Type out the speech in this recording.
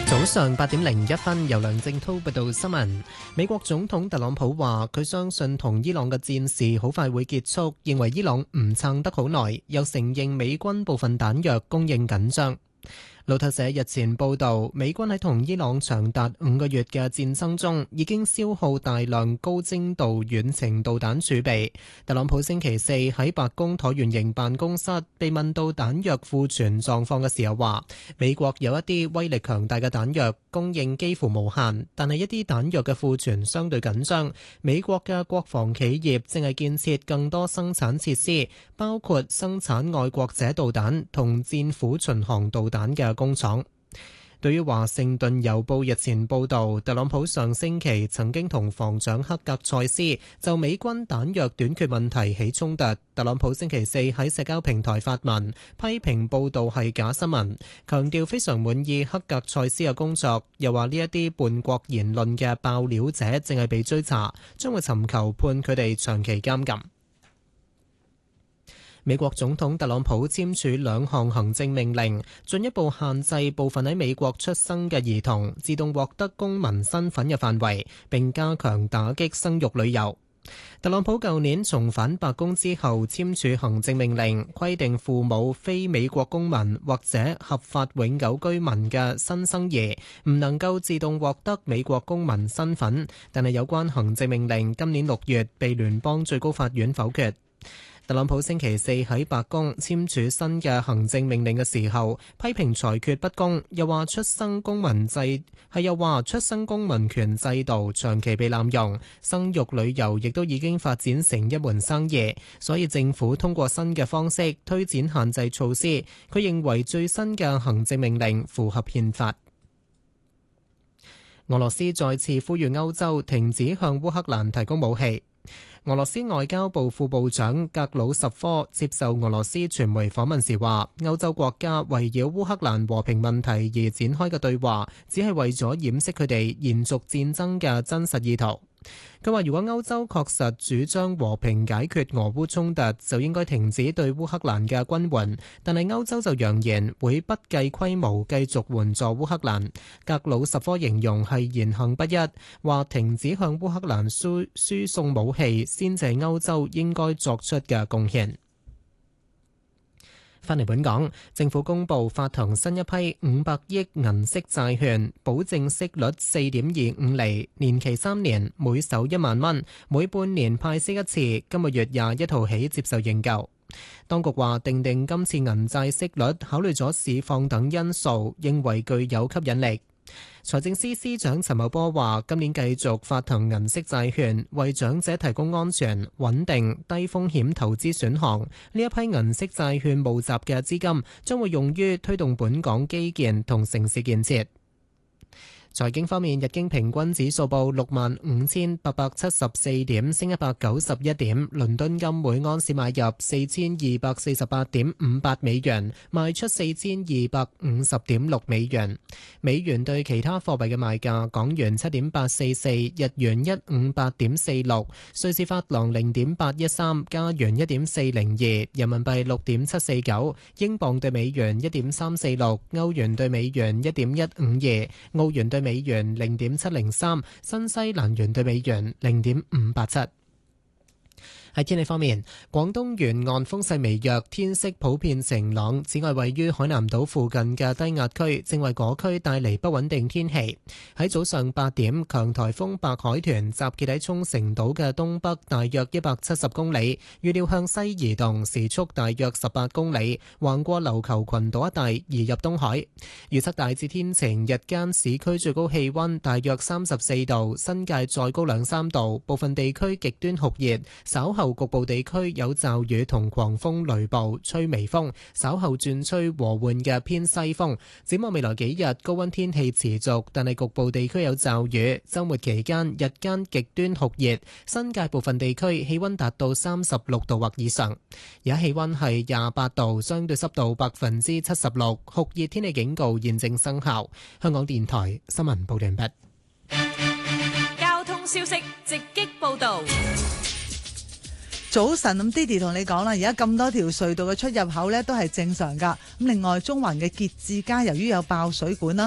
早上8:01，由梁正濤報道新聞。美國總統特朗普話，佢相信同伊朗嘅戰事好快會結束，認為伊朗唔撐得好耐，又承認美軍部分彈藥供應緊張。路透社日前報道，美軍喺同伊朗長達5個月嘅戰爭中，已經消耗大量高精度遠程導彈儲備。特朗普星期四喺白宮橢圓形辦公室被問到彈藥庫存狀況嘅時候話，美國有一啲威力強大嘅彈藥供應幾乎無限，但係一啲彈藥嘅庫存相對緊張。美國嘅國防企業正係建設更多生產設施，包括生產愛國者導彈同戰斧巡航導彈嘅工廠。對於華盛頓郵報日前報導，特朗普上星期曾經同防長克格塞斯就美軍彈藥短缺問題起衝突。特朗普星期四喺社交平台發文，批評報導係假新聞，強調非常滿意克格塞斯嘅工作，又話呢一啲叛國言論嘅爆料者正係被追查，將會尋求判佢哋長期監禁。美國總統特朗普簽署2項行政命令，進一步限制部分喺美國出生嘅兒童自動獲得公民身份嘅範圍，並加強打擊生育旅遊。特朗普舊年重返白宮之後簽署行政命令，規定父母非美國公民或者合法永久居民嘅新生兒唔能夠自動獲得美國公民身份，但係有關行政命令今年6月被聯邦最高法院否決。特朗普星期四喺白宮簽署新嘅行政命令嘅時候，批評裁決不公，又話出生公民權制度長期被濫用，生育旅遊亦都已經發展成一門生意，所以政府通過新嘅方式推展限制措施。佢認為最新嘅行政命令符合憲法。俄羅斯再次呼籲歐洲停止向烏克蘭提供武器。俄羅斯外交部副部長格魯什科接受俄羅斯傳媒訪問時話，歐洲國家圍繞烏克蘭和平問題而展開嘅對話，只係為咗掩飾佢哋延續戰爭嘅真實意圖。佢話，如果歐洲確實主張和平解決俄烏衝突，就應該停止對烏克蘭嘅軍援，但係歐洲就揚言會不計規模繼續援助烏克蘭。格魯什科形容係言行不一，話停止向烏克蘭輸送武器先至係歐洲應該作出嘅貢獻。返嚟本港，政府公布發行新一批500億銀色債券，保證息率4.25厘，年期3年，每手1萬蚊，每半年派息一次。今個月21號起接受認購。當局話訂定今次銀債息率，考慮咗市況等因素，認為具有吸引力。財政司司長陳茂波話，今年繼續發行銀色債券，為長者提供安全、穩定、低風險投資選項。呢一批銀色債券募集嘅資金將會用於推動本港基建同城市建設。財經方面，日經平均指數報65,874點，升191點。倫敦金每安士買入4248.58美元，賣出4250.6美元。美元對其他貨幣嘅賣價：港元7.844，日元158.46，瑞士法郎0.813，加元1.402，人民幣6.749，英鎊對美元1.346，歐元對美元1.152，澳元對美元0.703，新西蘭元對美元0.587。喺天氣方面，廣東沿岸風勢微弱，天色普遍晴朗。此外，位於海南島附近嘅低壓區正為嗰區帶嚟不穩定天氣。喺早上8點，強颱風白海豚集結喺沖繩島嘅東北大約170公里，預料向西移動，時速大約18公里，橫過琉球群島一帶移入東海。預測大致天晴，日間市區最高氣溫大約34度，新界再高2-3度，部分地區極端酷熱，稍後局部地區有驟雨同狂風雷暴，吹微風，稍後轉吹和緩嘅偏西風。展望未來幾日，高溫天氣持續，但係局部地區有驟雨。週末期間日間極端酷熱，新界部分地區氣溫達到36度或以上。而家氣溫係28度，相對濕度76%，酷熱天氣警告現正生效。香港電台新聞報道完畢。 交通消息直擊報道。 早晨，咁 Didi 同你講啦，而家咁多條隧道嘅出入口呢都係正常噶。咁另外，中環嘅結志街由於有爆水管啦，